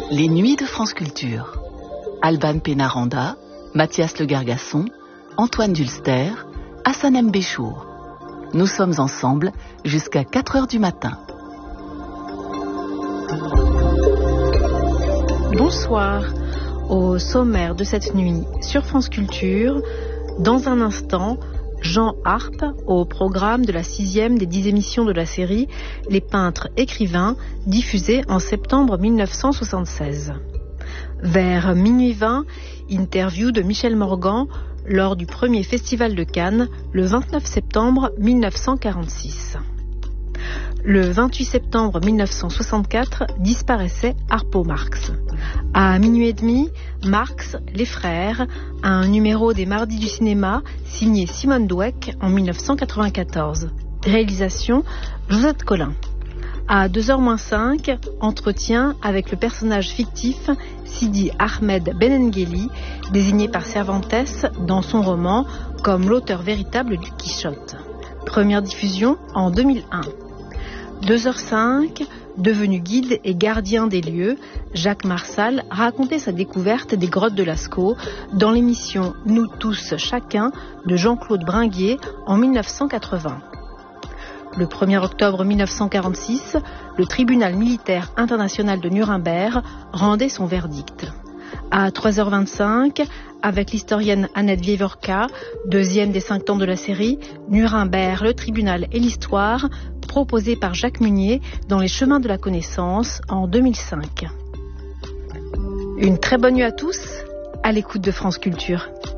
Les Nuits de France Culture. Alban Pénaranda, Mathias Le Gargasson, Antoine Dulster, Hassan M. Béchour. Nous sommes ensemble jusqu'à 4h du matin. Bonsoir. Au sommaire de cette nuit sur France Culture, dans un instant, Jean Harpe au programme de la 6e des 10 émissions de la série Les peintres écrivains, diffusée en septembre 1976. Vers minuit 20, interview de Michel Morgan lors du premier festival de Cannes le 29 septembre 1946. Le 28 septembre 1964 disparaissait Harpo Marx. À minuit et demi, Marx, les frères, un numéro des Mardis du cinéma signé Simone Dweck en 1994. Réalisation Josette Collin. À 2h-5, entretien avec le personnage fictif Sidi Ahmed Benengeli, désigné par Cervantes dans son roman comme l'auteur véritable du Quichotte. Première diffusion en 2001. 2h05, devenu guide et gardien des lieux, Jacques Marsal racontait sa découverte des grottes de Lascaux dans l'émission Nous tous chacun de Jean-Claude Bringuier en 1980. Le 1er octobre 1946, le tribunal militaire international de Nuremberg rendait son verdict. À 3h25, avec l'historienne Annette Vievorka, deuxième des 5 temps de la série, Nuremberg, le tribunal et l'histoire, proposé par Jacques Munier dans Les chemins de la connaissance en 2005. Une très bonne nuit à tous, à l'écoute de France Culture.